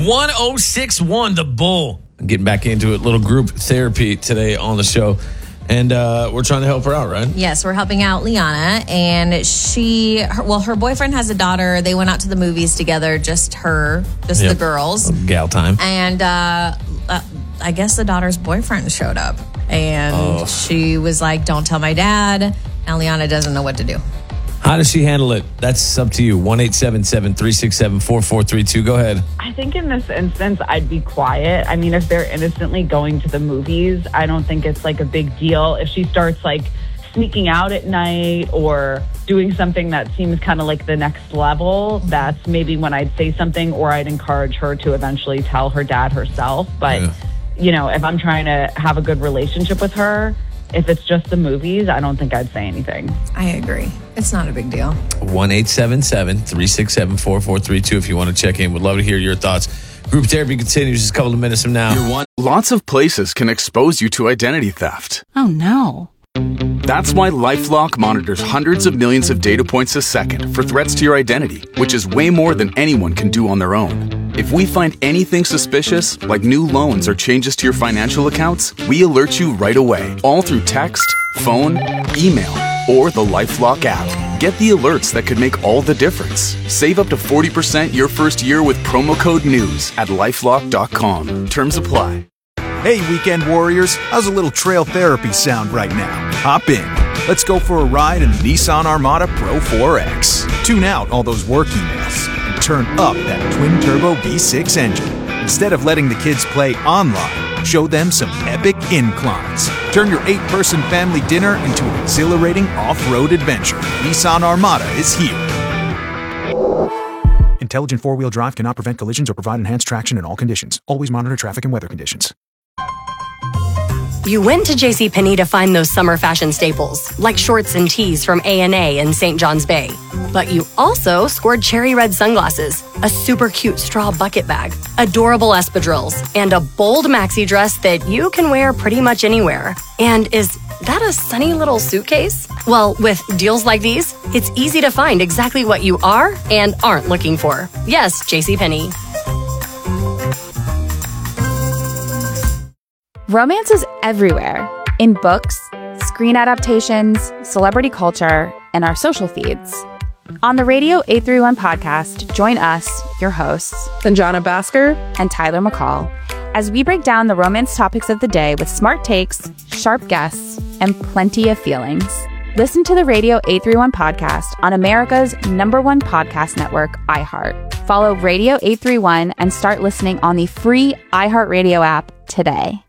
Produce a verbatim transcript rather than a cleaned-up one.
one oh six one, The Bull. Getting back into it, little group therapy today on the show. And uh, we're trying to help her out, right? Yes, we're helping out Liana. And she, her, well, her boyfriend has a daughter. They went out to the movies together, just her, just yep. the girls. Gal time. And uh, uh, I guess the daughter's boyfriend showed up. And oh. she was like, don't tell my dad. And Liana doesn't know what to do. How does she handle it? That's up to you. one eight seven seven, three six seven, four four three two. Go ahead. I think in this instance, I'd be quiet. I mean, if they're innocently going to the movies, I don't think it's like a big deal. If she starts like sneaking out at night or doing something that seems kind of like the next level, that's maybe when I'd say something, or I'd encourage her to eventually tell her dad herself. But, yeah. you know, if I'm trying to have a good relationship with her, if it's just the movies, I don't think I'd say anything. I agree. It's not a big deal. one eight seven seven, three six seven, four four three two if you want to check in. Would love to hear your thoughts. Group therapy continues just a couple of minutes from now. You're one- Lots of places can expose you to identity theft. Oh, no. That's why LifeLock monitors hundreds of millions of data points a second for threats to your identity, which is way more than anyone can do on their own. If we find anything suspicious, like new loans or changes to your financial accounts, we alert you right away, all through text, phone, email, or the LifeLock app. Get the alerts that could make all the difference. Save up to forty percent your first year with promo code NEWS at LifeLock dot com. Terms apply. Hey, weekend warriors, how's a little trail therapy sound right now? Hop in. Let's go for a ride in the Nissan Armada Pro four X. Tune out all those work emails and turn up that twin-turbo V six engine. Instead of letting the kids play online, show them some epic inclines. Turn your eight-person family dinner into an exhilarating off-road adventure. Nissan Armada is here. Intelligent four-wheel drive cannot prevent collisions or provide enhanced traction in all conditions. Always monitor traffic and weather conditions. You went to JCPenney to find those summer fashion staples, like shorts and tees from A and A in Saint John's Bay. But you also scored cherry red sunglasses, a super cute straw bucket bag, adorable espadrilles, and a bold maxi dress that you can wear pretty much anywhere. And is that a sunny little suitcase? Well, with deals like these, it's easy to find exactly what you are and aren't looking for. Yes, JCPenney. Romance is everywhere, in books, screen adaptations, celebrity culture, and our social feeds. On the Radio eight three one podcast, join us, your hosts, Sanjana Basker and Tyler McCall, as we break down the romance topics of the day with smart takes, sharp guests, and plenty of feelings. Listen to the Radio eight three one podcast on America's number one podcast network, iHeart. Follow Radio eight three one and start listening on the free iHeartRadio app today.